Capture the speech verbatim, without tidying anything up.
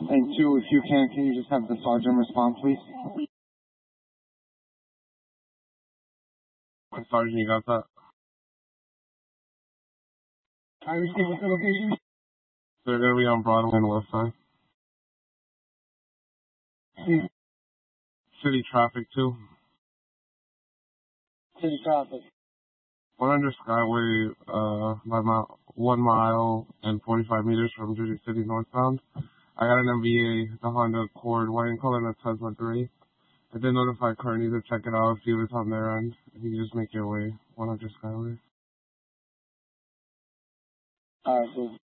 And two, if you can, can you just have the sergeant respond, please? Sergeant, you got that? I received the location. They're gonna be on Broadway and West Side. Please. City traffic too. City traffic. one hundred Skyway, uh, by mile, one mile and forty-five meters from Jersey City northbound. I got an M V A, the Honda Accord, white in color, and a Tesla gray. I did notify Kearney to check it out, see if it's on their end. If you can just make your way, one hundred Skyway. Alright, cool.